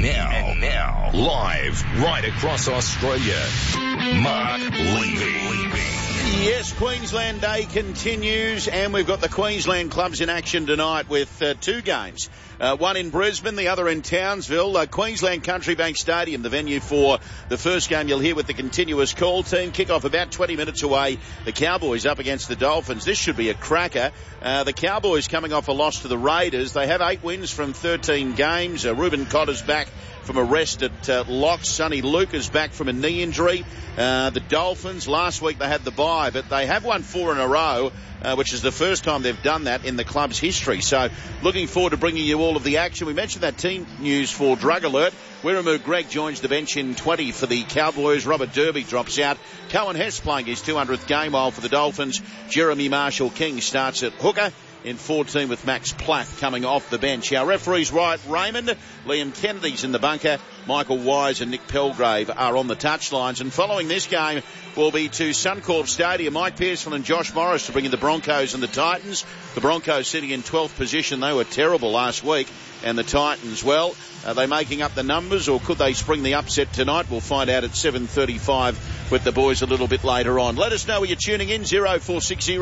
now, live right across Australia, Mark Levy. Yes, Queensland Day continues, and we've got the Queensland clubs in action tonight with two games. One in Brisbane, the other in Townsville. Queensland Country Bank Stadium, the venue for the first game you'll hear with the continuous call team. Kick-off about 20 minutes away. The Cowboys up against the Dolphins. This should be a cracker. The Cowboys coming off a loss to the Raiders. They have 8 wins from 13 games. Ruben Cotter's back from a rest at locks. Sonny Luke is back from a knee injury. The Dolphins, last week they had the bye, but they have won 4 in a row, which is the first time they've done that in the club's history. So looking forward to bringing you all of the action. We mentioned that team news for Drug Alert. Wiramu Greg joins the bench in 20 for the Cowboys. Robert Derby drops out. Cohen Hess playing his 200th game, while for the Dolphins, Jeremy Marshall-King starts at hooker in 14 with Max Plath coming off the bench. Our referees, Wyatt Raymond, Liam Kennedy's in the bunker, Michael Wise and Nick Pelgrave are on the touchlines. And following this game will be to Suncorp Stadium, Mike Pearsall and Josh Morris to bring in the Broncos and the Titans. The Broncos sitting in 12th position. They were terrible last week. And the Titans, well, are they making up the numbers, or could they spring the upset tonight? We'll find out at 7:35 with the boys a little bit later on. Let us know where you're tuning in, 0460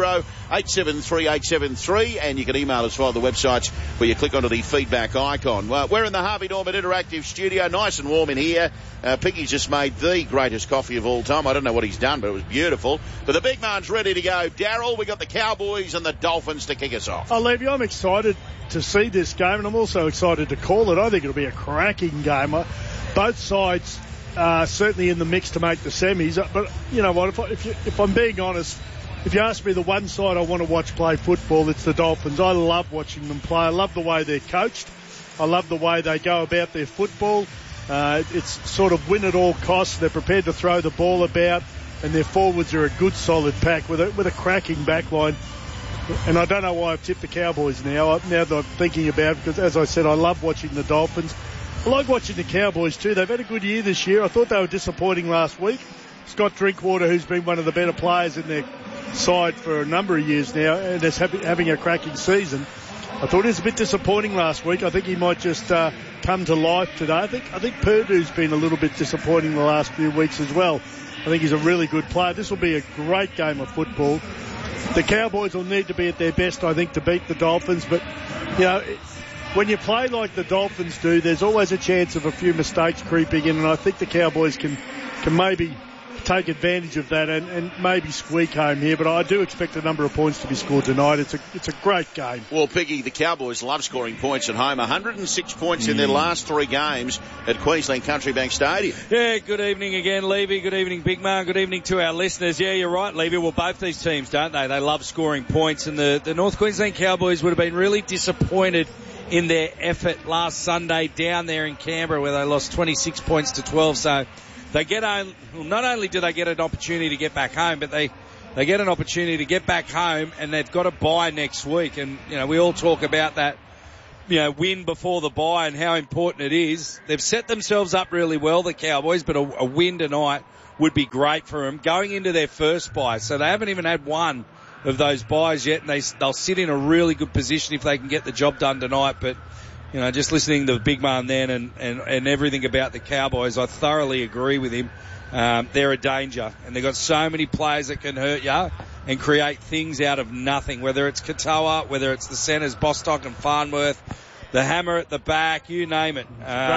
873 873, and you can email us via the websites where you click onto the feedback icon. Well, we're in the Harvey Norman Interactive Studio, nice and warm in here. Piggy's just made the greatest coffee of all time. I don't know what he's done, but it was beautiful. But the big man's ready to go. Daryl, we got the Cowboys and the Dolphins to kick us off. Oh, Levy, I'm excited to see this game, and I'm also excited to call it. I think it'll be a cracking game. Both sides are certainly in the mix to make the semis. But you know what? If I'm being honest, if you ask me the one side I want to watch play football, it's the Dolphins. I love watching them play. I love the way they're coached. I love the way they go about their football. It's sort of win at all costs. They're prepared to throw the ball about, and their forwards are a good solid pack with a cracking back line. And I don't know why I've tipped the Cowboys now that I'm thinking about it, because, as I said, I love watching the Dolphins. I like watching the Cowboys too. They've had a good year this year. I thought they were disappointing last week. Scott Drinkwater, who's been one of the better players in their side for a number of years now, and is having a cracking season. I thought he was a bit disappointing last week. I think he might just come to life today. I think Purdue's been a little bit disappointing the last few weeks as well. I think he's a really good player. This will be a great game of football. The Cowboys will need to be at their best, I think, to beat the Dolphins. But, you know, when you play like the Dolphins do, there's always a chance of a few mistakes creeping in, and I think the Cowboys can maybe take advantage of that and maybe squeak home here. But I do expect a number of points to be scored tonight. It's a great game. Well, Piggy, the Cowboys love scoring points at home. 106 points in their last 3 games at Queensland Country Bank Stadium. Yeah, good evening again, Levy. Good evening, Big Man. Good evening to our listeners. Yeah, you're right, Levy. Well, both these teams, don't they? They love scoring points, and the North Queensland Cowboys would have been really disappointed in their effort last Sunday down there in Canberra, where they lost 26 points to 12. So they not only do they get an opportunity to get back home, but they get an opportunity to get back home, and they've got a bye next week. And, you know, we all talk about that, you know, win before the bye and how important it is. They've set themselves up really well, the Cowboys, but a win tonight would be great for them going into their first bye. So they haven't even had one of those byes yet, and they'll sit in a really good position if they can get the job done tonight. But, you know, just listening to the big man then and everything about the Cowboys, I thoroughly agree with him. They're a danger, and they've got so many players that can hurt you and create things out of nothing, whether it's Katoa, whether it's the centres, Bostock and Farnworth, the hammer at the back, you name it.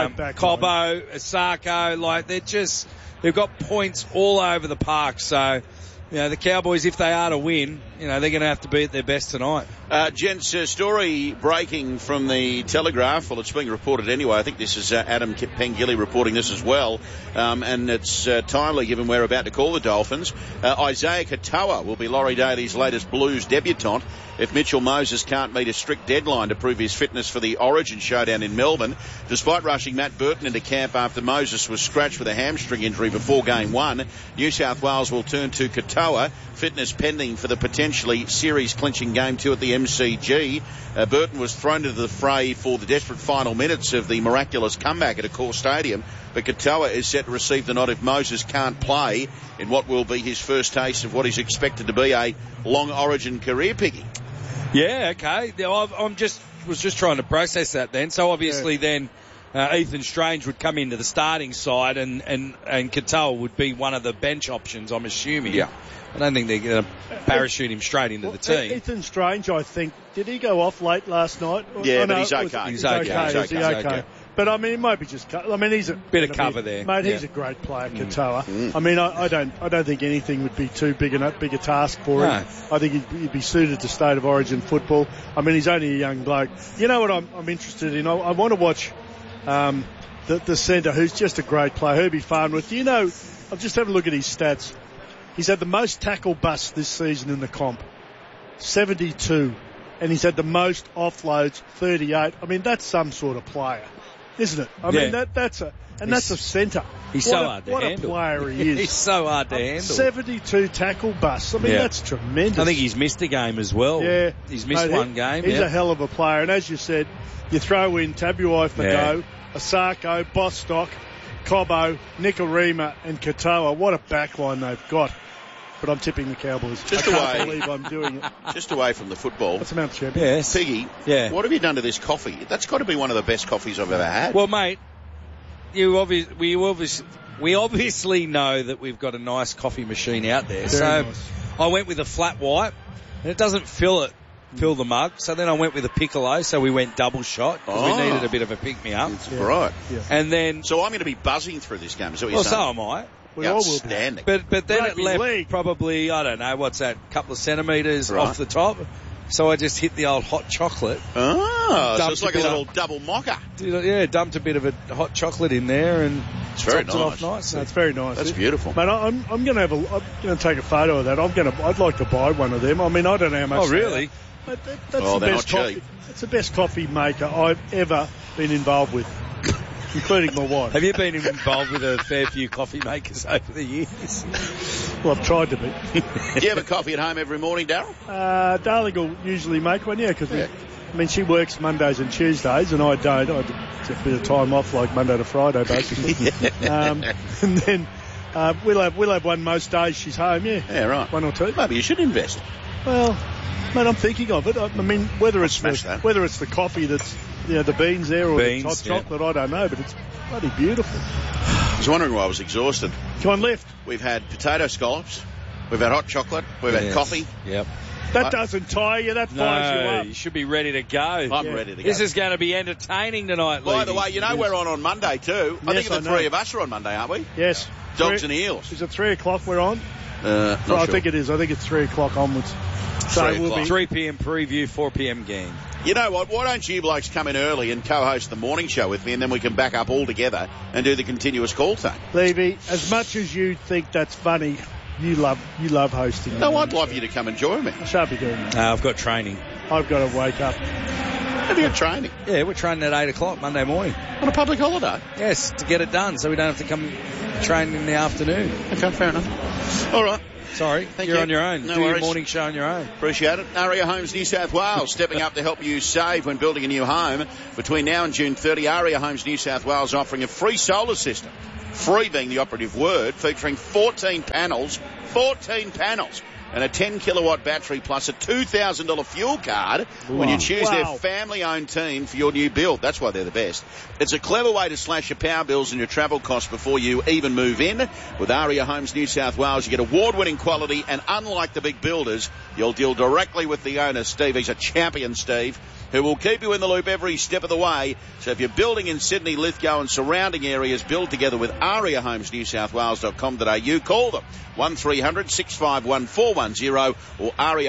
Cobbo, Asako, they've got points all over the park. So, you know, the Cowboys, if they are to win, you know, they're going to have to be at their best tonight. Gents, story breaking from the Telegraph. Well, it's being reported anyway. I think this is Adam Pengilly reporting this as well. And it's timely given we're about to call the Dolphins. Isaiah Katoa will be Laurie Daly's latest Blues debutant if Mitchell Moses can't meet a strict deadline to prove his fitness for the Origin showdown in Melbourne. Despite rushing Matt Burton into camp after Moses was scratched with a hamstring injury before Game 1, New South Wales will turn to Katoa, fitness pending for the potentially series-clinching Game 2 at the MCG. Burton was thrown into the fray for the desperate final minutes of the miraculous comeback at Accor Stadium, but Katoa is set to receive the nod if Moses can't play in what will be his first taste of what is expected to be a long Origin career, Piggy. Yeah, okay. Was just trying to process that then. So obviously then Ethan Strange would come into the starting side and Katoa would be one of the bench options, I'm assuming. Yeah. I don't think they're going to parachute him straight into the team. Ethan Strange, I think, did he go off late last night? Yeah, but he's okay. He's okay. But I mean, it might be just. I mean, he's a bit of cover there, mate. He's a great player, Katoa. I mean, I don't think anything would be too big a task for him. I think he'd be suited to State of Origin football. I mean, he's only a young bloke. You know what I'm interested in? I want to watch the centre, who's just a great player, Herbie Farnworth. You know, I've just had a look at his stats. He's had the most tackle busts this season in the comp, 72, and he's had the most offloads, 38. I mean, that's some sort of player, isn't it? I mean, that's a centre. He's so hard to handle. What a player he is. He's so hard to handle. 72 tackle busts. I mean, that's tremendous. I think he's missed a game as well. Yeah. He's missed one game. He's a hell of a player. And as you said, you throw in Tabuai Fago, Asako, Bostock, Cobbo, Nikorima and Katoa. What a backline they've got. But I'm tipping the Cowboys. I can't believe I'm doing it. Just away from the football. That's Mount Champion. Yes. Piggy, what have you done to this coffee? That's got to be one of the best coffees I've ever had. Well, mate, we obviously know that we've got a nice coffee machine out there. Very nice. I went with a flat white, and it doesn't fill the mug. So then I went with a piccolo, so we went double shot because we needed a bit of a pick-me-up. That's right. Yeah. And then... So I'm going to be buzzing through this game, is that what you're saying? So am I. We all will be. Outstanding. But then Rugby it left league. probably, I don't know, what's that, couple of centimetres off the top. So I just hit the old hot chocolate. So it's like a little double mocha. Yeah, dumped a bit of a hot chocolate in there and it's very topped it off nicely. That's very nice. That's beautiful. Mate, I'm going to take a photo of that. I'd like to buy one of them. I mean, I don't know how much. Oh, really? That's they're the best not coffee. cheap. It's the best coffee maker I've ever been involved with, including my wife. Have you been involved with a fair few coffee makers over the years? Well, I've tried to be. Do you have a coffee at home every morning, Darryl? Darling will usually make one, because she works Mondays and Tuesdays, and I don't. I take a bit of time off, like Monday to Friday, basically. And then we'll have one most days she's home. Yeah, right. One or two. Maybe you should invest. Well, mate, I'm thinking of it. I mean, whether it's the coffee that's the beans there or the hot chocolate, I don't know, but it's bloody beautiful. I was wondering why I was exhausted. Come on, lift. We've had potato scallops. We've had hot chocolate. We've had coffee. Yep. That doesn't tire you. That fires you up. You should be ready to go. I'm ready to go. This is going to be entertaining tonight, By the way, we're on Monday too. I think the three of us are on Monday, aren't we? Yes. Dogs and Eels. Is it 3 o'clock we're on? Not sure. I think it is. I think it's 3 o'clock onwards. So we'll be 3 p.m. preview, 4 p.m. game. You know what? Why don't you blokes come in early and co-host the morning show with me, and then we can back up all together and do the continuous call time. Levy, as much as you think that's funny, you love hosting. No, I'd love you to come and join me. I shan't be doing that. I've got training. I've got to wake up. Have you got training? Yeah, we're training at 8 o'clock Monday morning. On a public holiday? Yes, to get it done so we don't have to come train in the afternoon. Okay, fair enough. All right. Sorry, you're on your own. No Do worries. your morning show on your own. Appreciate it. Aria Homes New South Wales stepping up to help you save when building a new home. Between now and June 30, Aria Homes New South Wales offering a free solar system. Free being the operative word, featuring 14 panels, and a 10 kilowatt battery plus a $2,000 fuel card when you choose their family-owned team for your new build. That's why they're the best. It's a clever way to slash your power bills and your travel costs before you even move in. With Aria Homes New South Wales, you get award-winning quality, and unlike the big builders, you'll deal directly with the owner, Steve. He's a champion, Steve, who will keep you in the loop every step of the way. So if you're building in Sydney, Lithgow and surrounding areas, build together with ariahomesnewsouthwales.com.au. Call them 1300 651 410 or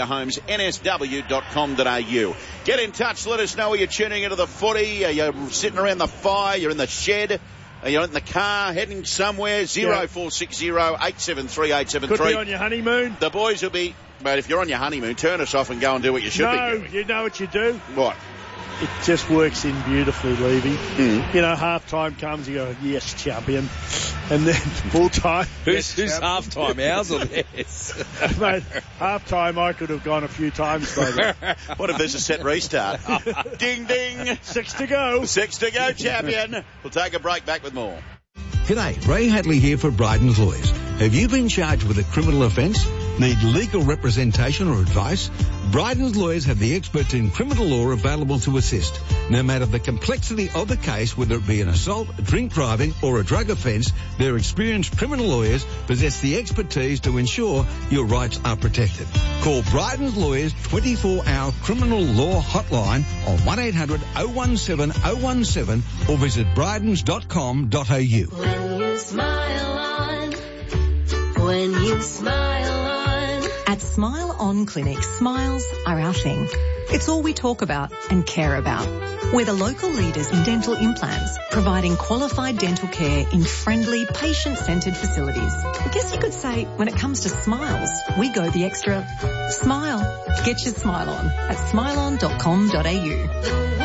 ariahomesnsw.com.au. Get in touch. Let us know where you're tuning into the footy. Are you sitting around the fire? You're in the shed? Are you in the car heading somewhere? 0460 873 873. Could be on your honeymoon. The boys will be... But if you're on your honeymoon, turn us off and go and do what you should be doing. No, you know what you do? What? It just works in beautifully, Levy. Half time comes, you go, yes, champion. And then full time. Who's half time, ours or theirs? Mate, half time I could have gone a few times, baby. What if there's a set restart? Ding, ding. 6 to go. 6 to go, champion. We'll take a break, back with more. G'day, Ray Hadley here for Bryden's Lawyers. Have you been charged with a criminal offence? Need legal representation or advice? Bryden's lawyers have the experts in criminal law available to assist. No matter the complexity of the case, whether it be an assault, drink driving or a drug offence, their experienced criminal lawyers possess the expertise to ensure your rights are protected. Call Bryden's Lawyers 24-hour criminal law hotline on 1-800-017-017 or visit brydens.com.au. When you smile on, when you smile on. At Smile On Clinic, smiles are our thing. It's all we talk about and care about. We're the local leaders in dental implants, providing qualified dental care in friendly, patient-centred facilities. I guess you could say, when it comes to smiles, we go the extra smile. Get your smile on at smileon.com.au.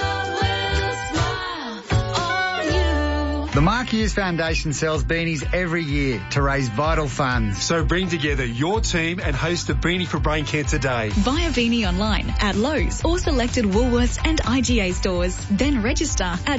The Mark Hughes Foundation sells beanies every year to raise vital funds. So bring together your team and host the Beanie for Brain Cancer Day. Buy a beanie online at Lowe's or selected Woolworths and IGA stores. Then register at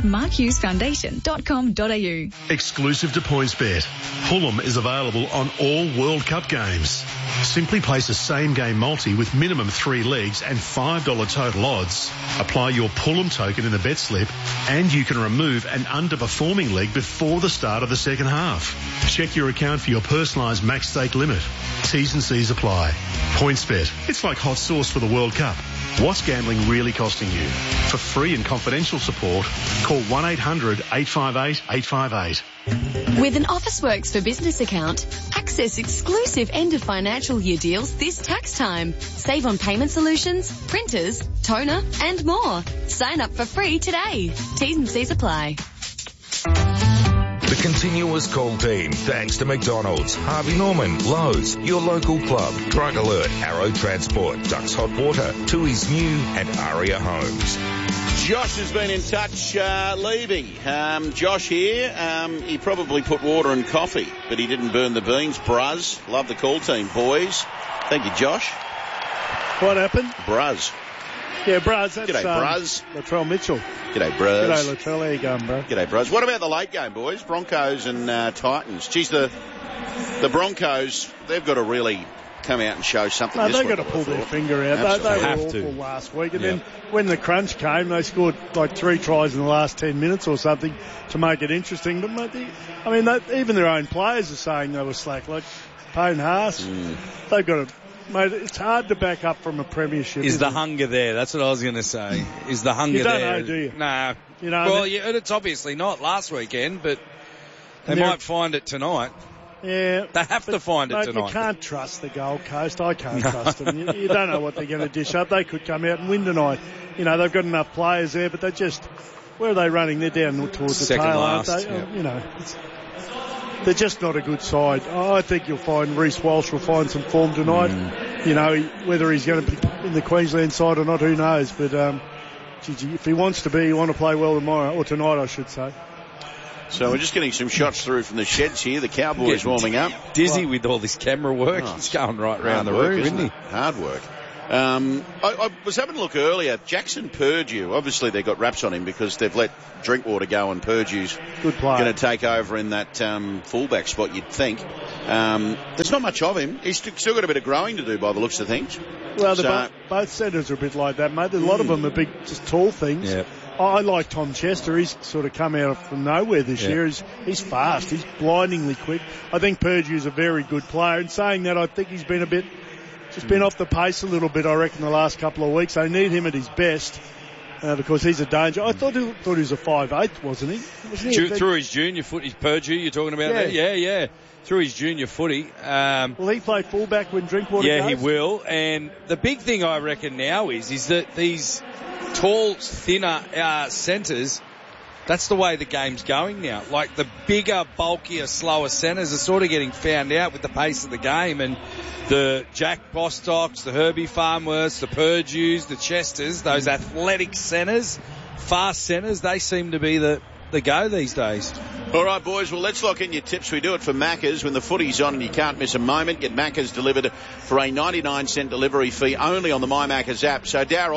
markhughes.com.au. Exclusive to PointsBet, Fulham is available on all World Cup games. Simply place a same-game multi with minimum 3 legs and $5 total odds. Apply your Fulham token in the bet slip and you can remove an underperforming leg before the start of the second half. Check your account for your personalised max stake limit. T's and C's apply. PointsBet. It's like hot sauce for the World Cup. What's gambling really costing you? For free and confidential support, call 1-800-858-858. With an Officeworks for Business account, access exclusive end of financial year deals this tax time. Save on payment solutions, printers, toner and more. Sign up for free today. T's and C's apply. The continuous call team, thanks to McDonald's, Harvey Norman, Lowe's, your local club, Drug Alert, Arrow Transport, Ducks Hot Water, Tui's New and Aria Homes. Josh has been in touch, Levy. Josh here, he probably put water in coffee, but he didn't burn the beans. Bruz, love the call team, boys. Thank you, Josh. What happened? Bruz. Yeah, Bruz. That's, G'day, Bruz. Latrell Mitchell. G'day, Bruz. G'day, Latrell. How you going, bro? G'day, Bruz. What about the late game, boys? Broncos and Titans. Geez, the Broncos, they've got to really come out and show something. No, this they've week, got to pull their finger out. They were awful last week. And then when the crunch came, they scored like 3 tries in the last 10 minutes or something to make it interesting. But, even their own players are saying they were slack. Like Payne Haas, they've got to... Mate, it's hard to back up from a premiership. Is the hunger there? That's what I was going to say. Is the hunger there? You don't know, do you? Nah. You know, well, it's obviously not last weekend, but they might find it tonight. Yeah. They have to find it tonight. You can't trust the Gold Coast. I can't trust them. You don't know what they're going to dish up. They could come out and win tonight. You know, they've got enough players there, but where are they running? They're down towards the second tail, last, aren't they? Yeah. They're just not a good side. I think you'll find Reece Walsh will find some form tonight. You know, whether he's going to be in the Queensland side or not, who knows. But if he wants to be, he want to play well tomorrow, or tonight, I should say. So we're just getting some shots through from the sheds here. The Cowboys warming up. Dizzy with all this camera work. He's going right round the room, isn't he? Hard work. I was having a look earlier. Jackson Purdue, obviously they got raps on him because they've let Drinkwater go and Purdue's going to take over in that fullback spot, you'd think. There's not much of him. He's still got a bit of growing to do by the looks of things. Well, both centres are a bit like that, mate. A lot of them are big, just tall things. Yep. I like Tom Chester. He's sort of come out from nowhere this year. He's fast. He's blindingly quick. I think Purdue's a very good player. And saying that, I think he's been been off the pace a little bit, I reckon, the last couple of weeks. They need him at his best because he's a danger. I thought he was a 5'8", wasn't he? Through his junior footy, Purdue, you're talking about that? Yeah. Through his junior footy. Will he play fullback when Drinkwater goes? Yeah, he will. And the big thing I reckon now is that these tall, thinner centres, that's the way the game's going now. Like the bigger, bulkier, slower centres are sort of getting found out with the pace of the game, and the Jack Bostocks, the Herbie Farnworths, the Purdues, the Chesters, those athletic centres, fast centres, they seem to be the go these days. All right, boys, well, let's lock in your tips. We do it for Macca's. When the footy's on and you can't miss a moment, get Macca's delivered for a 99-cent delivery fee only on the My Macca's app. So, Darryl,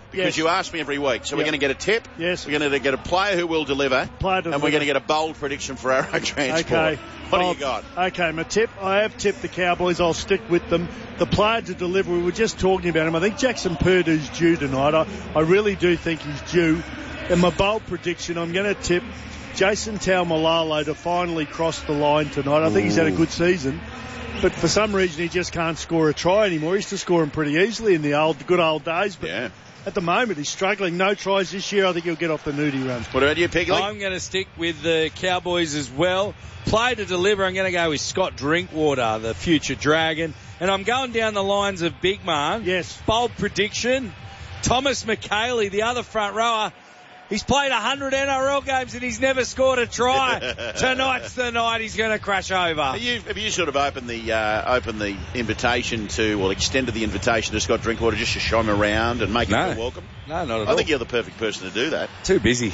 because you ask me every week. So we're going to get a tip. Yes. We're going to get a player who will deliver. And we're going to get a bold prediction for Arrow Transport. Okay. What do you got? Okay, my tip. I have tipped the Cowboys. I'll stick with them. The player to deliver, we were just talking about him. I think Jackson Purdue's due tonight. I really do think he's due. And my bold prediction, I'm going to tip Jason Taumalolo to finally cross the line tonight. I think he's had a good season. But for some reason, he just can't score a try anymore. He used to score them pretty easily in the good old days. But at the moment, he's struggling. No tries this year. I think he'll get off the nudie run. What about you, Pigley? I'm going to stick with the Cowboys as well. Play to deliver. I'm going to go with Scott Drinkwater, the future Dragon. And I'm going down the lines of Big Man. Yes. Bold prediction. Thomas McKaylee, the other front rower. He's played 100 NRL games and he's never scored a try. Tonight's the night he's going to crash over. Have you sort of opened the invitation to, extended the invitation to Scott Drinkwater just to show him around and make him feel welcome? No, not at all. I think you're the perfect person to do that. Too busy.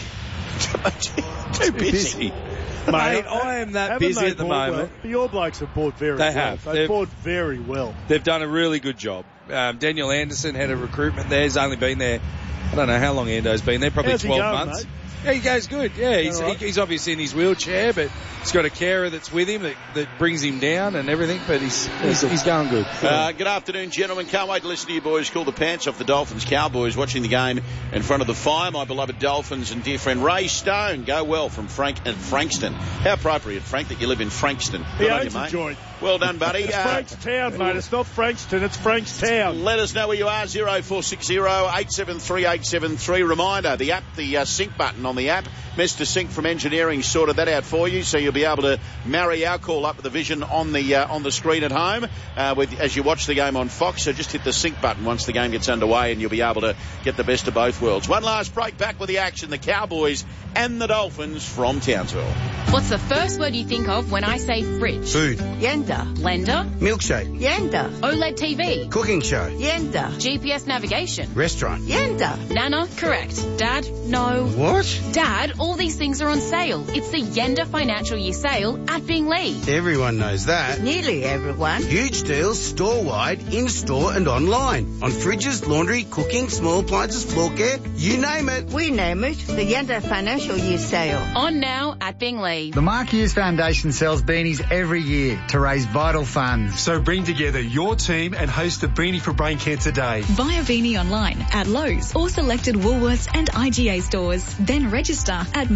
Too busy. Mate, I am that busy at the moment. Well? The All Blacks have bought very well. They have. They've bought very well. They've done a really good job. Daniel Anderson, head of recruitment there, has only been there, I don't know how long Endo's been there, probably 12 months. Mate? Yeah, he goes good. Yeah, he's obviously in his wheelchair, but he's got a carer that's with him that brings him down and everything, but he's going good. Good afternoon, gentlemen. Can't wait to listen to you boys call the pants off the Dolphins Cowboys, watching the game in front of the fire. My beloved Dolphins and dear friend Ray Stone. Go well from Frankston. How appropriate, Frank, that you live in Frankston. He owns a joint. Well done, buddy. It's Frankstown, mate. It's not Frankston, it's Frankstown. Let us know where you are, 0460 873 873. Reminder, the app, the sync button on the app. Mr. Sync from Engineering sorted that out for you, so you'll be able to marry our call up with the vision on the screen at home as you watch the game on Fox. So just hit the sync button once the game gets underway and you'll be able to get the best of both worlds. One last break, back with the action. The Cowboys and the Dolphins from Townsville. What's the first word you think of when I say fridge? Food. Yenda. Blender. Milkshake. Yenda. OLED TV. Cooking show. Yenda. GPS navigation. Restaurant. Yenda. Nana. Correct. Dad. No. What? Dad, all these things are on sale. It's the Yenda Financial Year Sale at Binglee. Everyone knows that. Nearly everyone. Huge deals store-wide, in-store and online. On fridges, laundry, cooking, small appliances, floor care, you name it. We name it the Yenda Financial Year Sale. On now at Binglee. The Mark Hughes Foundation sells beanies every year to raise vital funds. So bring together your team and host the Beanie for Brain Cancer Day. Buy a beanie online at Lowe's or selected Woolworths and IGA stores. Then register at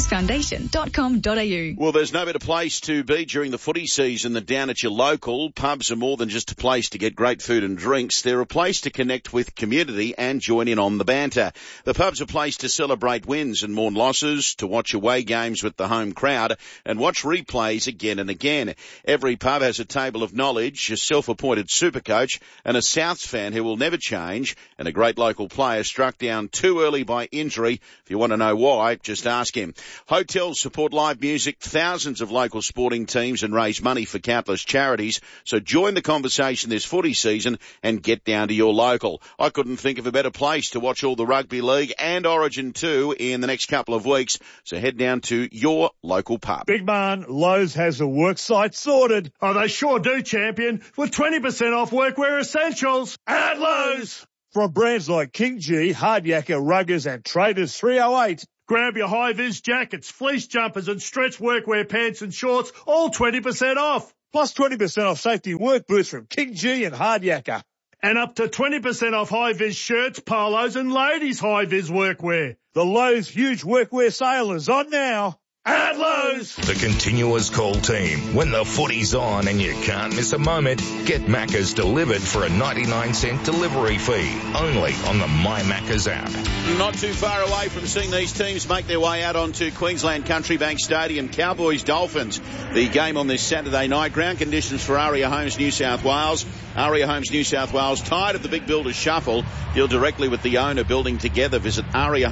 markhughesfoundation.com.au. Well, there's no better place to be during the footy season than down at your local. Pubs are more than just a place to get great food and drinks. They're a place to connect with community and join in on the banter. The pub's a place to celebrate wins and mourn losses, to watch away games with the home crowd and watch replays again and again. Every pub has a table of knowledge, a self-appointed super coach and a Souths fan who will never change, and a great local player struck down too early by injury. If you want to know why, just ask him. Hotels support live music, thousands of local sporting teams and raise money for countless charities. So join the conversation this footy season and get down to your local. I couldn't think of a better place to watch all the Rugby League and Origin 2 in the next couple of weeks. So head down to your local pub. Big man, Lowe's has a work site sorted. Oh, they sure do, champion. With 20% off workwear essentials at Lowe's. From brands like King G, Hardyaker, Ruggers and Traders 308. Grab your high-vis jackets, fleece jumpers and stretch workwear pants and shorts, all 20% off. Plus 20% off safety work boots from King G and Hardyaker. And up to 20% off high-vis shirts, polos and ladies' high-vis workwear. The Lowe's huge workwear sale is on now. At Lowe's. The continuous call team. When the footy's on and you can't miss a moment, get Macca's delivered for a 99-cent delivery fee. Only on the My Macca's app. Not too far away from seeing these teams make their way out onto Queensland Country Bank Stadium. Cowboys Dolphins. The game on this Saturday night. Ground conditions for Aria Homes New South Wales. Aria Homes New South Wales. Tired of the big builders shuffle? Deal directly with the owner. Building together. Visit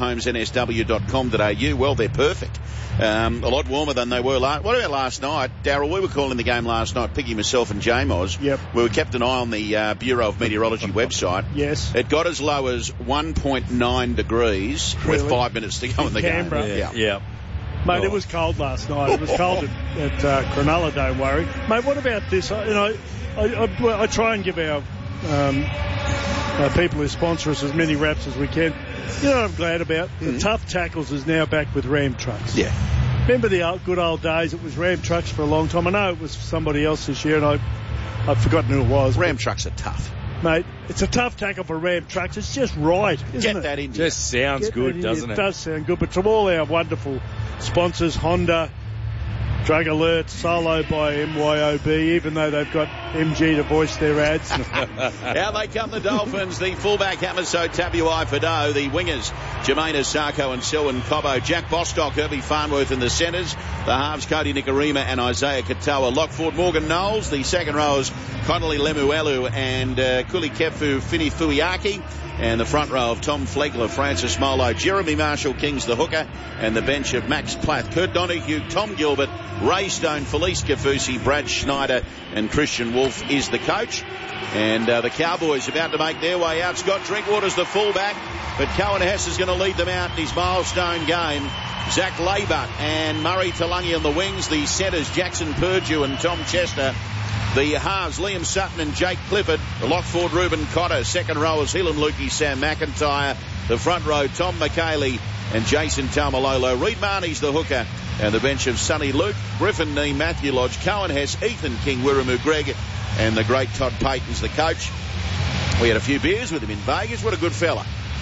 ariahomesnsw.com.au. Well, they're perfect. A lot warmer than they were last. What about last night, Darryl? We were calling the game last night. Piggy, myself, and J-Moz. Yep. We kept an eye on the Bureau of Meteorology website. Yes. It got as low as 1.9 degrees with 5 minutes to go in the Canberra. game. Yeah. Mate, it was cold last night. It was cold at Cronulla, don't worry. Mate, what about this? I try and give our people who sponsor us as many wraps as we can. You know what I'm glad about? The Tough Tackles is now back with Ram Trucks. Yeah. Remember the good old days? It was Ram Trucks for a long time. I know it was somebody else this year, and I've forgotten who it was. Ram Trucks are tough. Mate, it's a tough tackle for Ram Trucks. It's just right, isn't Get it? that in. Just sounds good, doesn't it? It does sound good. But from all our wonderful sponsors, Honda, Drug Alert, Solo by MYOB, even though they've got MG to voice their ads. Out they come, the Dolphins. The fullback, Hamiso Tabuai-Fidow. The wingers, Jermaine Asako and Selwyn Cobbo. Jack Bostock, Herbie Farnworth in the centres. The halves, Cody Nikarima and Isaiah Katoa. Lockford, Morgan Knowles. The second rowers, Connolly Lemuelu and Kulikefu Finifuiaki. And the front row of Tom Flegler, Francis Molo, Jeremy Marshall-King's the hooker, and the bench of Max Plath, Kurt Donahue, Tom Gilbert, Ray Stone, Felice Kafusi, Brad Schneider, and Christian Wolfe is the coach. And the Cowboys about to make their way out. Scott Drinkwater's the fullback, but Cohen Hess is going to lead them out in his milestone game. Zach Laybut and Murray Talangi on the wings. The centres, Jackson Purdue and Tom Chester. The halves, Liam Sutton and Jake Clifford. The Lockford, Ruben Cotter. Second rowers, Helen Lukey, Sam McIntyre. The front row, Tom McKaylee and Jason Taumalolo. Reed Marnie's the hooker. And the bench of Sonny Luke, Griffin Nee, Matthew Lodge, Cohen Hess, Ethan King, Wiremu Greg, and the great Todd Payton's the coach. We had a few beers with him in Vegas. What a good fella.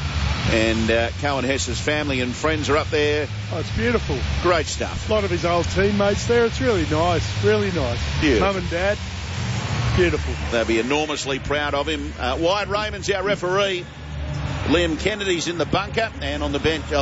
And Cohen Hess's family and friends are up there. Oh, it's beautiful. Great stuff. A lot of his old teammates there. It's really nice. Really nice. Beautiful. Mum and Dad. Beautiful. They'll be enormously proud of him. Wyatt Raymond's our referee. Liam Kennedy's in the bunker, and on the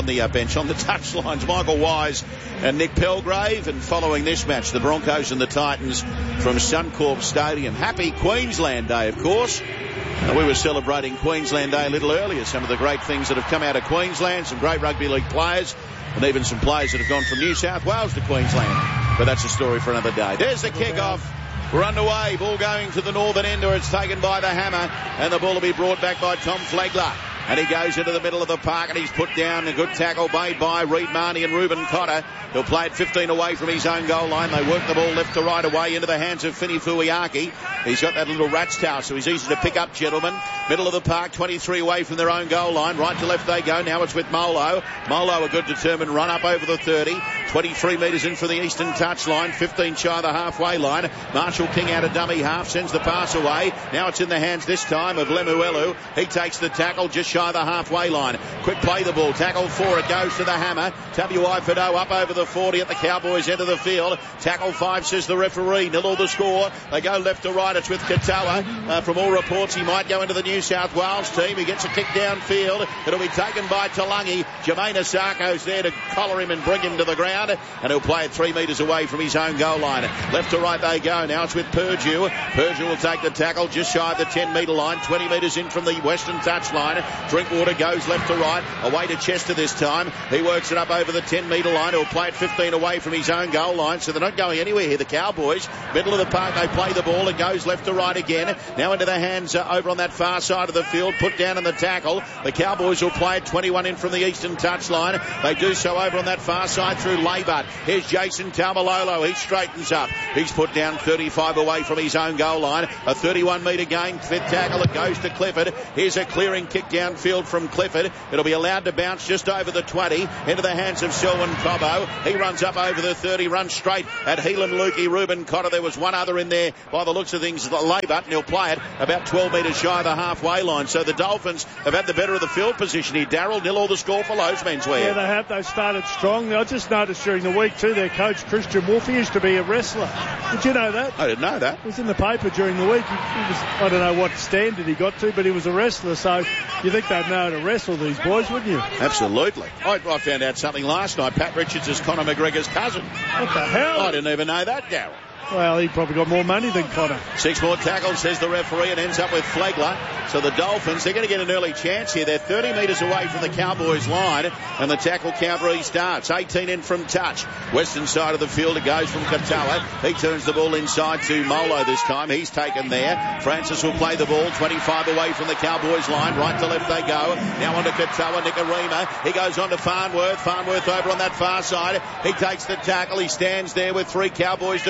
touchlines, Michael Wise and Nick Pelgrave. And following this match, the Broncos and the Titans from Suncorp Stadium. Happy Queensland Day, of course. We were celebrating Queensland Day a little earlier. Some of the great things that have come out of Queensland, some great rugby league players, and even some players that have gone from New South Wales to Queensland. But that's a story for another day. There's the kick-off. We're underway. Ball going to the northern end, or it's taken by the Hammer, and the ball will be brought back by Tom Flegler. And he goes into the middle of the park, and he's put down a good tackle made by Reed Marnie and Ruben Cotter. He'll play it 15 away from his own goal line. They work the ball left to right away into the hands of Finifuiaki. He's got that little rat's tail, so he's easy to pick up, gentlemen. Middle of the park, 23 away from their own goal line. Right to left they go. Now it's with Molo. Molo, a good determined run up over the 30. 23 metres in for the eastern touchline. 15 shy of the halfway line. Marshall King out of dummy half, sends the pass away. Now it's in the hands this time of Lemuelu. He takes the tackle just shy of the halfway line. Quick play the ball. Tackle for it. Goes to the Hammer. Tabuai-Fidow up over the 40 at the Cowboys end of the field. Tackle 5, says the referee. 0 the score. They go left to right. It's with Katoa. From all reports, he might go into the New South Wales team. He gets a kick downfield. It'll be taken by Talangi. Jermaine Asako's there to collar him and bring him to the ground. And he'll play it 3 metres away from his own goal line. Left to right they go. Now it's with Purdue. Purdue will take the tackle just shy of the 10 metre line. 20 metres in from the western touchline. Drinkwater goes left to right. Away to Chester this time. He works it up over the 10 metre line. He'll play it 15 away from his own goal line. So they're not going anywhere here, the Cowboys. Middle of the park, they play the ball. It goes left to right again. Now into the hands over on that far side of the field. Put down in the tackle. The Cowboys will play it 21 in from the eastern touchline. They do so over on that far side through Laybut. Here's Jason Taumalolo. He straightens up. He's put down 35 away from his own goal line. A 31 metre gain. Fifth tackle. It goes to Clifford. Here's a clearing kick downfield from Clifford. It'll be allowed to bounce just over the 20 into the hands of Selwyn Cobbo. He runs up over the 30, runs straight at Heelan Lukey, Ruben Cotter. There was one other in there by the looks of things, Laybut, and he'll play it about 12 metres shy of the halfway line. So the Dolphins have had the better of the field position here. Darryl, 0 the score for Lowe's menswear. Yeah, they have. They've started strong. I just noticed during the week too, their coach Christian Wolfe, he used to be a wrestler. Did you know that? I didn't know that. It was in the paper during the week. He was, I don't know what standard he got to, but he was a wrestler. So you think they'd know how to wrestle, these boys, wouldn't you? Absolutely. I found out something last night. Pat Richards is Conor McGregor's cousin. What the hell? I didn't even know that, Darryl. Well, he probably got more money than Connor. 6 more tackles, says the referee, and ends up with Flegler. So the Dolphins, they're going to get an early chance here. They're 30 metres away from the Cowboys line, and the tackle count restarts. 18 in from touch. Western side of the field, it goes from Katoa. He turns the ball inside to Molo this time. He's taken there. Francis will play the ball 25 away from the Cowboys line. Right to left they go. Now on to Katoa, Nikarima. He goes on to Farnworth. Farnworth over on that far side. He takes the tackle. He stands there with 3 Cowboys defenders.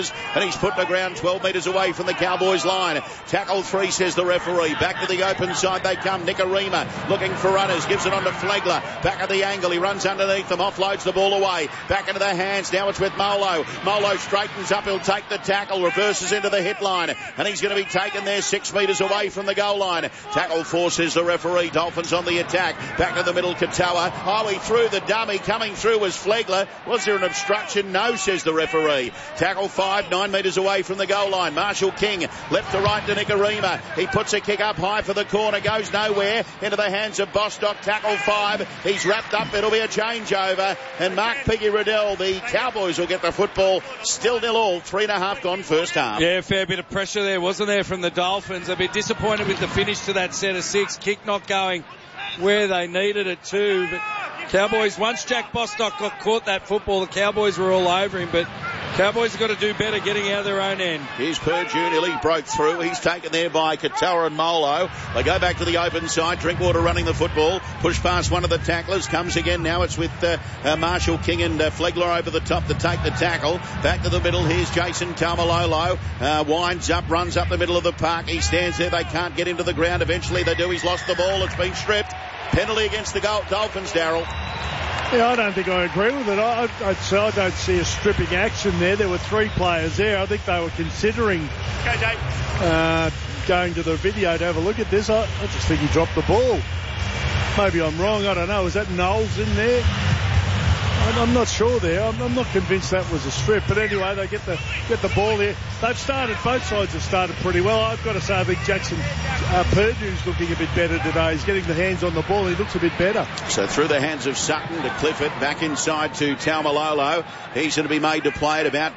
metres, and he's put the ground 12 metres away from the Cowboys line. Tackle 3, says the referee. Back to the open side they come. Nicarima looking for runners, gives it on to Flegler. Back at the angle, he runs underneath them, offloads the ball away. Back into their hands, now it's with Molo. Molo straightens up, he'll take the tackle, reverses into the hit line, and he's going to be taken there 6 metres away from the goal line. Tackle 4, says the referee. Dolphins on the attack. Back to the middle, Katoa. Oh, he threw the dummy. Coming through was Flegler. Was there an obstruction? No, says the referee. Tackle 5, 9 metres away from the goal line. Marshall King, left to right to Nicarima. He puts a kick up high for the corner, goes nowhere. Into the hands of Bostock. Tackle 5. He's wrapped up. It'll be a changeover. And Mark Piggy Riddell, the Cowboys will get the football. Still 0-all. 3.5 gone first half. Yeah, fair bit of pressure there, wasn't there, from the Dolphins? A bit disappointed with the finish to that set of 6. Kick not going where they needed it to. But Cowboys, once Jack Bostock got caught that football, the Cowboys were all over him. But Cowboys have got to do better getting out of their own end. Here's Purdue, nearly broke through. He's taken there by Katoa and Molo. They go back to the open side. Drinkwater running the football. Push past one of the tacklers. Comes again. Now it's with Marshall King and Flegler over the top to take the tackle. Back to the middle. Here's Jason Taumalolo. Winds up, runs up the middle of the park. He stands there. They can't get into the ground. Eventually they do. He's lost the ball. It's been stripped. Penalty against the Dolphins, Darryl. Yeah, I don't think I agree with it. I don't see a stripping action there. There were 3 players there. I think they were considering going to the video to have a look at this. I just think he dropped the ball. Maybe I'm wrong. I don't know. Was that Knowles in there? I'm not sure there. I'm not convinced that was a strip. But anyway, they get the ball there. Both sides have started pretty well. I've got to say, I think Jackson Purdue's looking a bit better today. He's getting the hands on the ball. He looks a bit better. So through the hands of Sutton to Clifford, back inside to Taumalolo. He's going to be made to play at about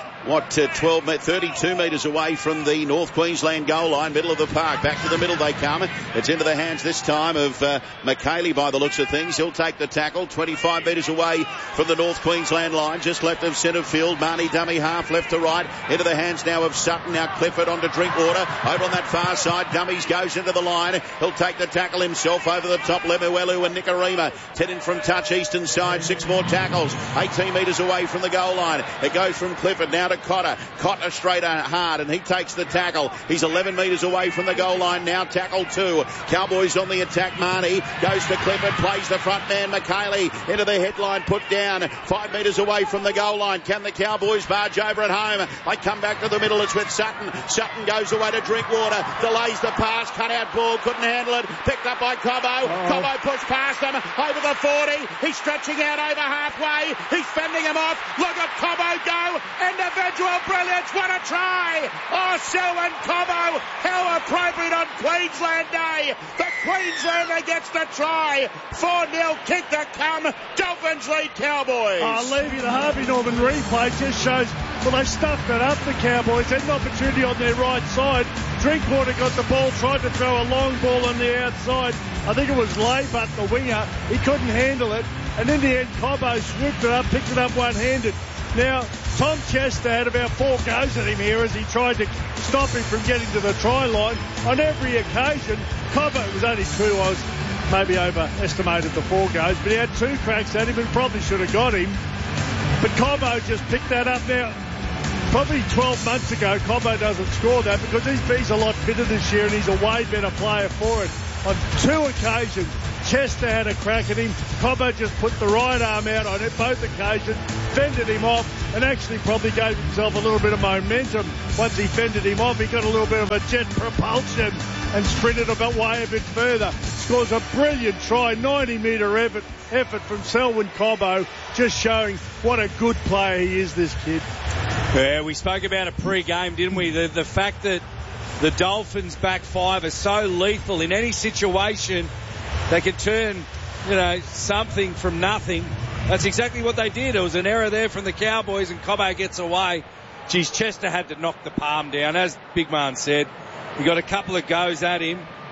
32 metres away from the North Queensland goal line, middle of the park. Back to the middle they come. It's into the hands this time of McKaylee by the looks of things. He'll take the tackle 25 metres away from the North Queensland line, just left of centre field. Marnie dummy half left to right. Into the hands now of Sutton. Now Clifford onto Drinkwater. Over on that far side, Dummies goes into the line. He'll take the tackle himself over the top. Lemuelu and Nicarima. 10 in from touch, eastern side. 6 more tackles. 18 metres away from the goal line. It goes from Clifford now to Cotter. Cotter straight hard, and he takes the tackle. He's 11 metres away from the goal line now. Tackle 2. Cowboys on the attack. Marnie goes to Clifford, plays the front man. McKaylee into the headline, put down 5 metres away from the goal line. Can the Cowboys barge over at home? They come back to the middle. It's with Sutton. Sutton goes away to Drinkwater. Delays the pass. Cut out ball. Couldn't handle it. Picked up by Cobbo. Cobbo pushed past him. Over the 40. He's stretching out over halfway. He's fending him off. Look at Cobbo go. Individual brilliance. What a try. Oh, Selwyn Cobbo. How appropriate on Queensland Day. The Queenslander gets the try. 4-0 kick to come. Dolphins lead Cowboys. Levy, the Harvey Norman replay just shows, well, they stuffed it up, the Cowboys. They had an opportunity on their right side. Drinkwater got the ball, tried to throw a long ball on the outside. I think it was Laybutt, the winger. He couldn't handle it. And in the end, Cobbo swooped it up, picked it up one-handed. Now, Tom Chester had about 4 goes at him here as he tried to stop him from getting to the try line. On every occasion, Cobbo, it was only 2, I was maybe overestimated the 4 goes, but he had 2 cracks at him and probably should have got him. But Cobbo just picked that up now. Probably 12 months ago, Cobbo doesn't score that because he's a lot fitter this year and he's a way better player for it. On 2 occasions, Chester had a crack at him. Cobbo just put the right arm out on it both occasions, fended him off, and actually probably gave himself a little bit of momentum. Once he fended him off, he got a little bit of a jet propulsion and sprinted way a bit further. Scores a brilliant try, 90-metre effort from Selwyn Cobbo, just showing what a good player he is, this kid. Yeah, we spoke about it pre-game, didn't we? The fact that the Dolphins' back 5 are so lethal in any situation. They can turn, something from nothing. That's exactly what they did. It was an error there from the Cowboys, and Cobbo gets away. Geez, Chester had to knock the palm down. As Big Man said, he got a couple of goes at him.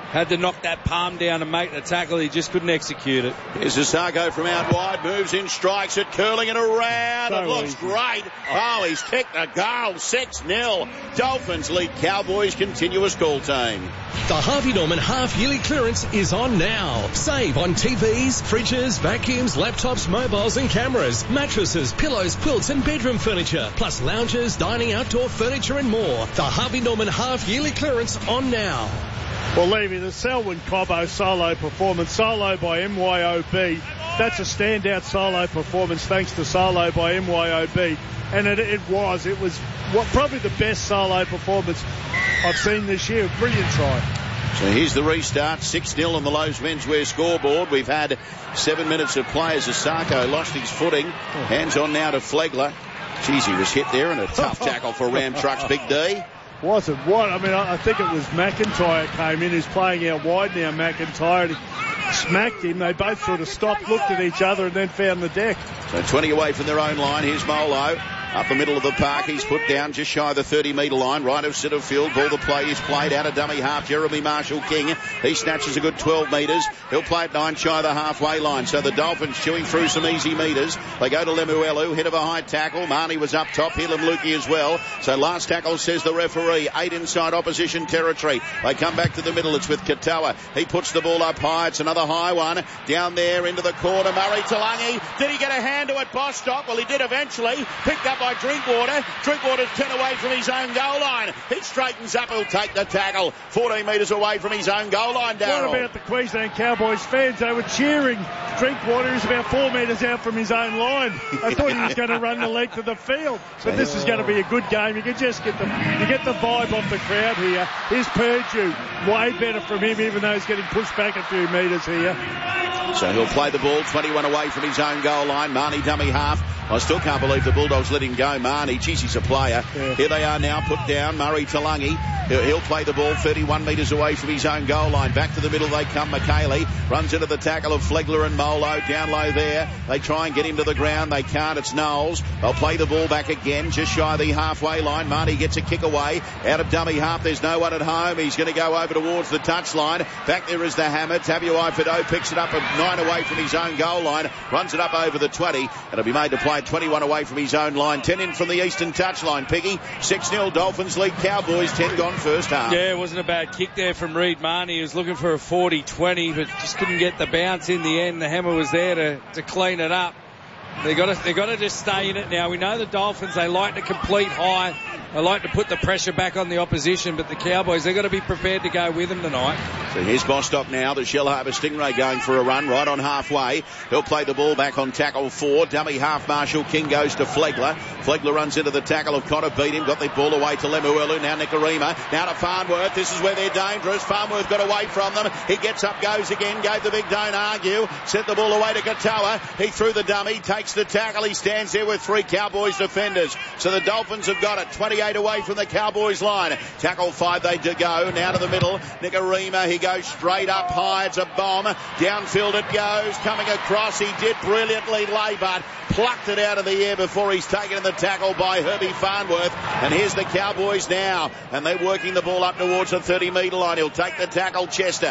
had to knock that palm down and make the tackle. He just couldn't execute it. Here's Asako from out wide, moves in, strikes it, curling it around. It looks great. Oh, he's kicked a goal. 6-0. Dolphins lead Cowboys. Continuous call team. The Harvey Norman half-yearly clearance is on now. Save on TVs, fridges, vacuums, laptops, mobiles and cameras, mattresses, pillows, quilts and bedroom furniture, plus lounges, dining, outdoor furniture and more. The Harvey Norman half-yearly clearance on now. Well, Levy, the Selwyn Cobbo solo performance, solo by MYOB. That's a standout solo performance thanks to solo by MYOB. And it was probably the best solo performance I've seen this year. Brilliant try. So here's the restart, 6-0 on the Lowe's menswear scoreboard. We've had 7 minutes of play as Asako lost his footing. Hands on now to Flegler. Jeez, he was hit there and a tough tackle for Ram Trucks Big D. Wasn't what? I mean, I think it was McIntyre came in. He's playing out wide now, McIntyre. And he smacked him. They both sort of stopped, looked at each other and then found the deck. So 20 away from their own line. Here's Molo. Up the middle of the park, he's put down just shy of the 30-metre line, right of centre field. Ball the play is played out of dummy half. Jeremy Marshall-King, he snatches a good 12 metres. He'll play it 9 shy of the halfway line. So the Dolphins chewing through some easy metres. They go to Lemuelu, head of a high tackle. Marnie was up top, Hilam Lukey as well. So last tackle, says the referee. 8 inside opposition territory. They come back to the middle. It's with Katoa. He puts the ball up high. It's another high one. Down there into the corner. Murray Talangi. Did he get a hand to it? Bostock? Well, he did eventually. Picked up by Drinkwater. Drinkwater's 10 away from his own goal line. He straightens up. He'll take the tackle. 14 metres away from his own goal line, Darryl. What about the Queensland Cowboys fans? They were cheering. Drinkwater is about 4 metres out from his own line. They thought he was going to run the length of the field. But this is going to be a good game. You can just get the vibe off the crowd here. Here's Purdue. Way better from him, even though he's getting pushed back a few metres here. So he'll play the ball 21 away from his own goal line. Marnie dummy half. I still can't believe the Bulldogs let him go. Marnie, geez, he's a player. Yeah. Here they are now, put down. Murray Talangi. He'll play the ball 31 metres away from his own goal line. Back to the middle they come. McKaylee runs into the tackle of Flegler and Molo. Down low there. They try and get him to the ground. They can't. It's Knowles. They'll play the ball back again, just shy of the halfway line. Marnie gets a kick away. Out of dummy half. There's no one at home. He's going to go over towards the touchline. Back there is the hammer. Tabuai Fido picks it up at 9 away from his own goal line. Runs it up over the 20. It'll be made to play 21 away from his own line. 10 in from the eastern touchline. Piggy. 6-0 Dolphins lead Cowboys. 10 gone first half. Yeah, it wasn't a bad kick there from Reed Marnie. He was looking for a 40-20, but just couldn't get the bounce in the end. The hammer was there to clean it up. They got to just stay in it now. We know the Dolphins, they like to complete high. They like to put the pressure back on the opposition, but the Cowboys, they've got to be prepared to go with them tonight. So here's Bostock now, the Shellharbour Stingray going for a run right on halfway. He'll play the ball back on tackle 4. Dummy half Marshall King goes to Flegler. Flegler runs into the tackle of Cotter, beat him, got the ball away to Lemuelu. Now Nicarima, now to Farnworth. This is where they're dangerous. Farnworth got away from them. He gets up, goes again, gave the big don't argue. Sent the ball away to Katoa. He threw the dummy, takes the tackle. He stands there with 3 Cowboys defenders. So the Dolphins have got it. 28 away from the Cowboys line. Tackle 5 they do go. Now to the middle. Nicarima, he goes straight up high. It's a bomb. Downfield it goes. Coming across. He did brilliantly. Leibart plucked it out of the air before he's taken in the tackle by Herbie Farnworth. And here's the Cowboys now. And they're working the ball up towards the 30-metre line. He'll take the tackle, Chester.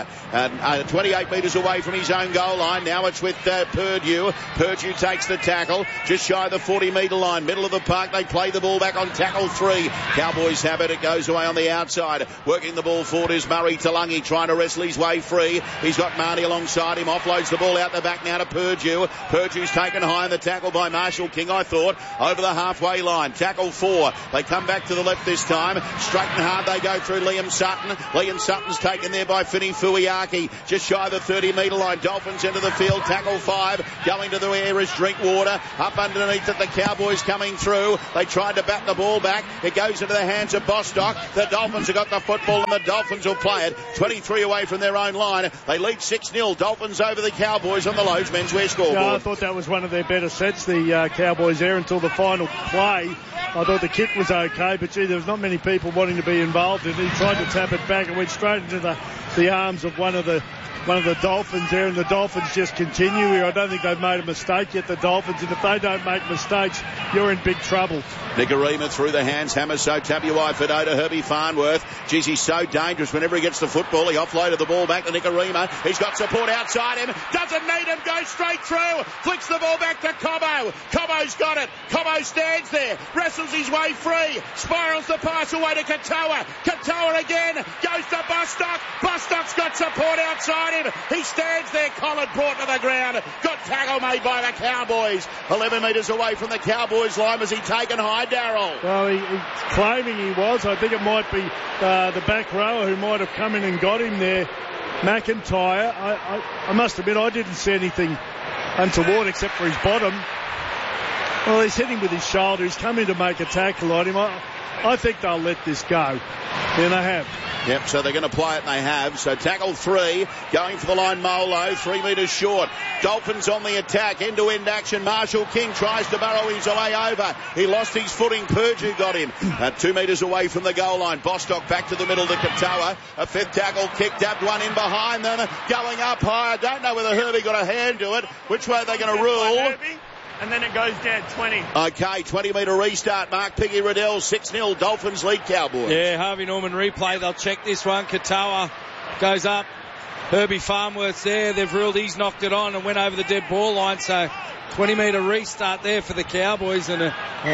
28 metres away from his own goal line. Now it's with Purdue. Purdue takes the tackle. Just shy of the 40-metre line. Middle of the park. They play the ball back on tackle 3. Cowboys have it. It goes away on the outside. Working the ball forward is Murray Talangi trying to wrestle his way free. He's got Marnie alongside him. Offloads the ball out the back now to Purdue. Purdue's taken high in the tackle by Marshall King, I thought. Over the halfway line. Tackle 4. They come back to the left this time. Straight and hard they go through Liam Sutton. Liam Sutton's taken there by Finney Fuiaki. Just shy of the 30-metre line. Dolphins into the field. Tackle 5. Going to the air is Drinkwater. Up underneath it, the Cowboys coming through. They tried to bat the ball back. It goes into the hands of Bostock. The Dolphins have got the football and the Dolphins will play it. 23 away from their own line. They lead 6-0. Dolphins over the Cowboys on the Lowe's menswear scoreboard. Yeah, I thought that was one of their better sets, the Cowboys there, until the final play. I thought the kick was okay, but gee, there was not many people wanting to be involved in it. He tried to tap it back and went straight into the arms of one of the one of the Dolphins there, and the Dolphins just continue here. I don't think they've made a mistake yet, the Dolphins, and if they don't make mistakes, you're in big trouble. Nicarima through the hands, hammers so WI Fido to Herbie Farnworth. Geez, he's so dangerous whenever he gets the football. He offloaded the ball back to Nicarima. He's got support outside him. Doesn't need him. Goes straight through. Flicks the ball back to Cobbo. Cobbo's got it. Cobbo stands there. Wrestles his way free. Spirals the pass away to Katoa. Katoa again. Goes to Bostock. Bostock's got support outside him. He stands there. Collin brought to the ground. Got tackle made by the Cowboys. 11 metres away from the Cowboys line. Was he taken high, Darryl? Well, he's claiming he was. I think it might be the back rower who might have come in and got him there. McIntyre. I must admit, I didn't see anything untoward except for his bottom. Well, he's hitting with his shoulder. He's coming to make a tackle on him. I think they'll let this go. Yeah, they have. Yep, so they're going to play it, and they have. So tackle 3, going for the line, Molo, 3 metres short. Dolphins on the attack, end-to-end action. Marshall King tries to burrow his way over. He lost his footing. Purdue got him. 2 metres away from the goal line. Bostock back to the middle to Katoa. A 5th tackle kick, dabbed one in behind them. Going up high. I don't know whether Herbie got a hand to it. Which way are they going to rule? And then it goes down 20. Okay, 20-metre restart. Mark Piggy Riddell, 6-0. Dolphins lead Cowboys. Yeah, Harvey Norman replay. They'll check this one. Katoa goes up. Herbie Farnworth's there. They've ruled he's knocked it on and went over the dead ball line. So 20-metre restart there for the Cowboys. And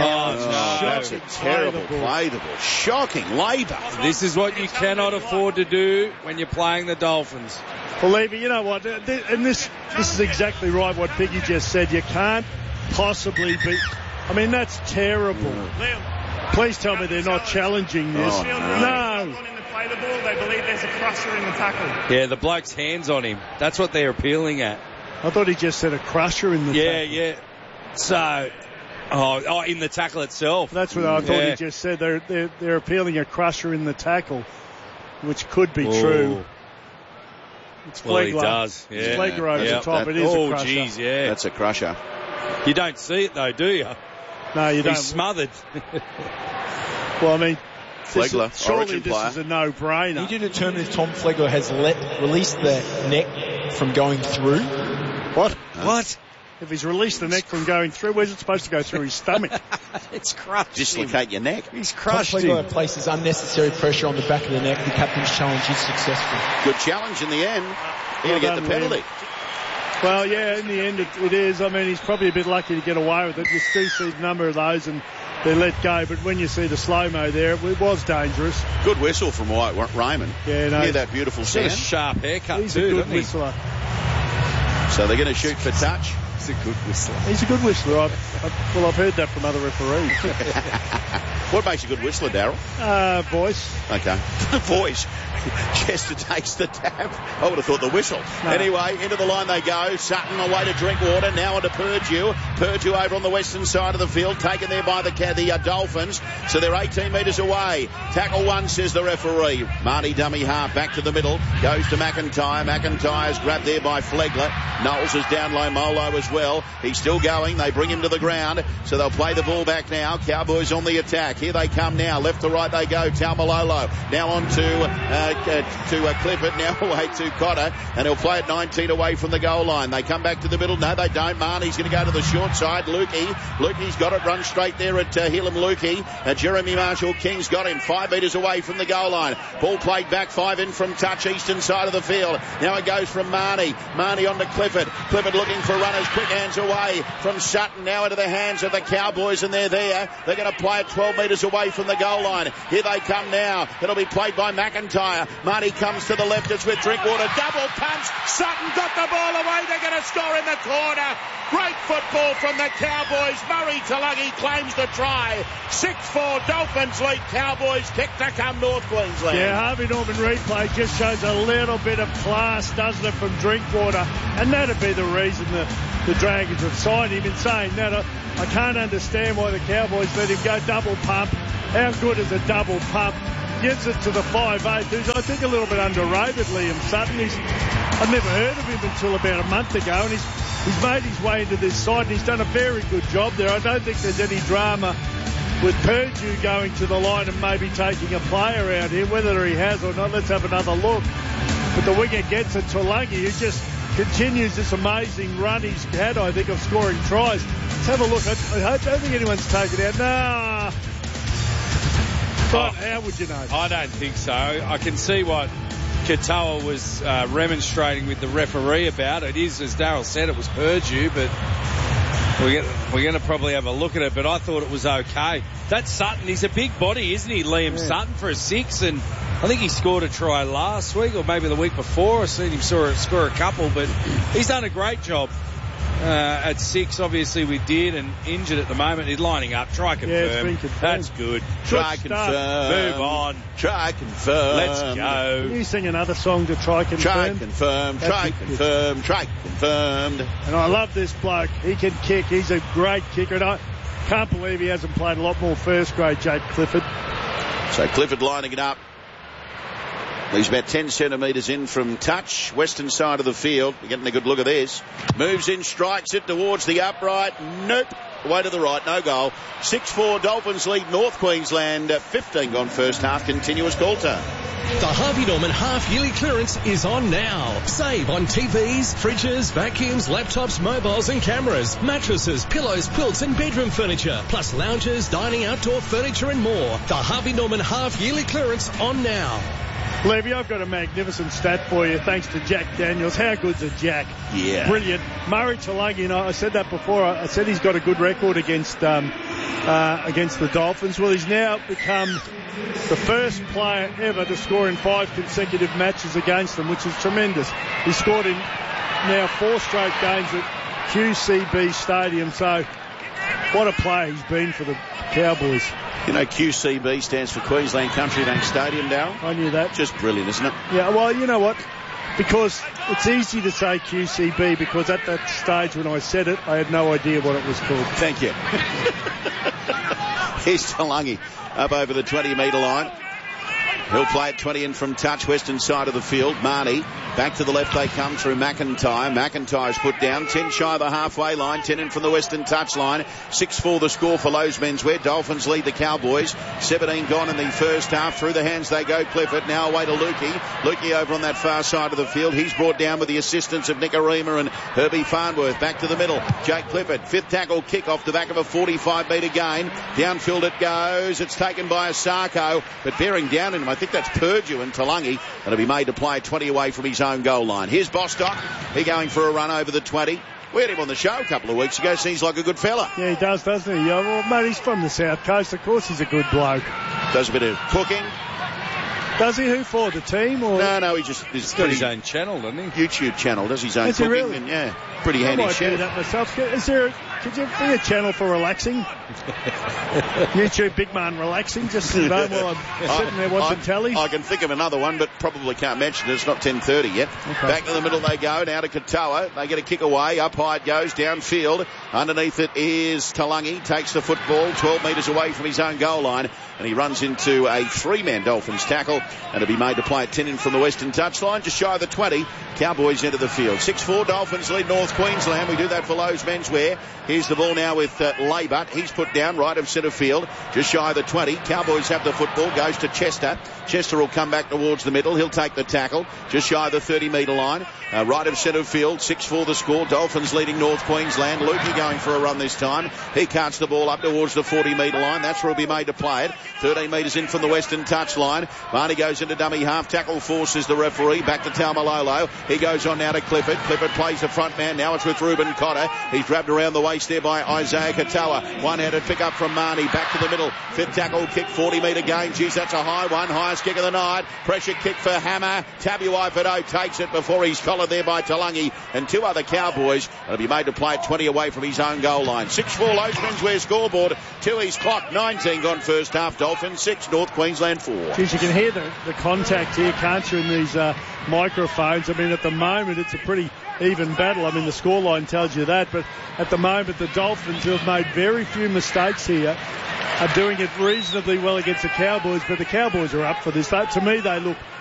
that's a terrible play. Shocking labour. This is what you cannot afford to do when you're playing the Dolphins. Well, Levy, you know what? And this is exactly right what Piggy just said. You can't possibly be... I mean, that's terrible. Please tell me they're not challenging this. No. Play the ball, they believe there's a crusher in the tackle. Yeah, the bloke's hands on him. That's what they're appealing at. I thought he just said a crusher in the tackle. Yeah. So, in the tackle itself. That's what I thought he just said. They're appealing a crusher in the tackle, which could be true. It's Flegler. He does. Yeah. It's Flegler over the top. It is a crusher. Geez, yeah. That's a crusher. You don't see it though, do you? No, you don't. He's smothered. Well, I mean, Flegler, surely this is a no-brainer. Need you to determine if Tom Flegler has released the neck from going through? What? If he's released the neck from going through, where's it supposed to go through his stomach? It's crushed. Dislocate your neck. He's crushed Tom Flegler places unnecessary pressure on the back of the neck. The captain's challenge is successful. Good challenge in the end. He's going to get the penalty. Well, yeah, in the end it is. I mean, he's probably a bit lucky to get away with it. You do see a number of those and they let go, but when you see the slow-mo there, it was dangerous. Good whistle from White Raymond. Yeah, no. Hear that beautiful sound? A sharp haircut he's too, a good whistler. So they're going to shoot for touch. He's a good whistler. He's a good whistler. I've heard that from other referees. What makes a good whistler, Darryl? Voice. Okay. Voice. Chester takes the tap. I would have thought the whistle. No. Anyway, into the line they go. Sutton away to Drinkwater. Now onto Purdue. Purdue over on the western side of the field. Taken there by the Dolphins. So they're 18 metres away. Tackle 1, says the referee. Marty dummy half back to the middle. Goes to McIntyre. McIntyre's grabbed there by Flegler. Knowles is down low. Molo as well. He's still going. They bring him to the ground. So they'll play the ball back now. Cowboys on the attack. Here they come now. Left to right they go. Taumalolo. Now on to Clifford, now away to Cotter, and he'll play it 19 away from the goal line. They come back to the middle. No, they don't. Marnie's going to go to the short side. Lukey's got it. Run straight there at Hillam Lukey. Jeremy Marshall King's got him 5 metres away from the goal line. Ball played back 5 in from touch, eastern side of the field. Now it goes from Marnie on to Clifford. Clifford looking for runners. Quick hands away from Sutton. Now into the hands of the Cowboys, and they're there. They're going to play it 12 metres away from the goal line. Here they come now. It'll be played by McIntyre. Marnie comes to the left. It's with Drinkwater. Double punch. Sutton got the ball away. They're going to score in the corner. Great football from the Cowboys. Murray Tulagi claims the try. 6-4 Dolphins lead. Cowboys kick to come North Queensland. Yeah, Harvey Norman replay just shows a little bit of class, doesn't it, from Drinkwater? And that'd be the reason the Dragons have signed him. In saying that, I can't understand why the Cowboys let him go double pump. How good is a double pump? Gives it to the 5'8", who's I think a little bit underrated, Liam Sutton. I've never heard of him until about a month ago, and he's made his way into this side, and he's done a very good job there. I don't think there's any drama with Purdue going to the line and maybe taking a player out here. Whether he has or not, let's have another look. But the winger gets it. Taulagi, who just continues this amazing run he's had, I think, of scoring tries. Let's have a look. I don't think anyone's taken it out. Nah. But how would you know? I don't think so. I can see what Katoa was remonstrating with the referee about. It is, as Darryl said, it was Purdue, but we're going to probably have a look at it. But I thought it was okay. That's Sutton. He's a big body, isn't he, Liam Sutton, for a 6? And I think he scored a try last week or maybe the week before. I've seen him score a couple, but he's done a great job. At 6, obviously with Deard and injured at the moment. He's lining up. Try confirm. Yeah, it's been confirmed. That's good. Try confirm. Move on. Try confirm. Let's go. Can you sing another song to try confirm? Try confirm. Try confirm. Try confirmed. And I love this bloke. He can kick. He's a great kicker. And I can't believe he hasn't played a lot more first grade, Jake Clifford. So Clifford lining it up. He's about 10 centimetres in from touch. Western side of the field. We're getting a good look at this. Moves in, strikes it towards the upright. Nope. Away to the right. No goal. 6-4 Dolphins lead North Queensland. 15 gone first half. Continuous call time. The Harvey Norman half-yearly clearance is on now. Save on TVs, fridges, vacuums, laptops, mobiles and cameras, mattresses, pillows, quilts and bedroom furniture, plus lounges, dining, outdoor furniture and more. The Harvey Norman half-yearly clearance on now. Levy, I've got a magnificent stat for you, thanks to Jack Daniels. How good's a Jack? Yeah. Brilliant. Murray Taulagi, I said that before. I said he's got a good record against the Dolphins. Well, he's now become the first player ever to score in 5 consecutive matches against them, which is tremendous. He's scored in now 4 straight games at QCB Stadium. So what a player he's been for the Cowboys. You know, QCB stands for Queensland Country Bank Stadium, Darryl. I knew that. Just brilliant, isn't it? Yeah, well, you know what? Because it's easy to say QCB, because at that stage when I said it, I had no idea what it was called. Thank you. Here's Taulagi up over the 20-metre line. He'll play it 20 in from touch, western side of the field. Marnie, back to the left they come through McIntyre. McIntyre's put down, 10 shy of the halfway line, 10 in from the western touch line. 6-4 the score for Lowe's Menswear. Dolphins lead the Cowboys. 17 gone in the first half. Through the hands they go. Clifford now away to Lukey. Lukey over on that far side of the field. He's brought down with the assistance of Nicarima and Herbie Farnworth. Back to the middle. Jake Clifford, 5th tackle kick off the back of a 45-metre gain. Downfield it goes. It's taken by Asako, but bearing down on him, I think that's Purdue and Taulagi. It'll be made to play 20 away from his own goal line. Here's Bostock. He going for a run over the 20. We had him on the show a couple of weeks ago. Seems like a good fella. Yeah, he does, doesn't he? Well, mate, he's from the South Coast. Of course he's a good bloke. Does a bit of cooking. Does he? Who for? The team? Or? No, he's got his own channel, doesn't he? YouTube channel. Does his own Is cooking. He really? And, yeah, pretty handy chef. I might do that myself. Could you be a channel for relaxing? YouTube Big Man relaxing, just while I'm sitting there watching telly. I can think of another one, but probably can't mention it. It's not 10:30 yet. Okay. Back to the middle they go. Now to Katoa. They get a kick away. Up high it goes. Downfield. Underneath it is Taulagi. Takes the football 12 metres away from his own goal line. And he runs into a 3-man Dolphins tackle. And it'll be made to play at 10 in from the western touchline. Just shy of the 20. Cowboys into the field. 6-4 Dolphins lead North Queensland. We do that for Lowe's Menswear. Here's the ball now with Laybut. He's put down right of centre field. Just shy of the 20. Cowboys have the football. Goes to Chester. Chester will come back towards the middle. He'll take the tackle. Just shy of the 30-metre line. Right of centre field. 6-4 the score. Dolphins leading North Queensland. Lukey going for a run this time. He carts the ball up towards the 40-metre line. That's where he'll be made to play it. 13 metres in from the western touch line. Barney goes into dummy half. Tackle forces the referee. Back to Taumalolo. He goes on now to Clifford. Clifford plays the front man. Now it's with Ruben Cotter. He's grabbed around the waist there by Isaiah Katoa. One-handed pick up from Marnie. Back to the middle. 5th tackle kick. 40-metre gain. Geez, that's a high one. Highest kick of the night. Pressure kick for Hammer. Tabuai-Fido takes it before he's collared there by Taulagi and 2 other Cowboys. It'll be made to play at 20 away from his own goal line. 6-4 Lowe's Menswear scoreboard. 2 his clock. 19 gone first half. Dolphins 6. North Queensland 4. Geez, you can hear the contact here, can't you, in these microphones. I mean, at the moment, it's a pretty even battle. I mean, the scoreline tells you that. But at the moment, the Dolphins, who have made very few mistakes here, are doing it reasonably well against the Cowboys. But the Cowboys are up for this. To me, they look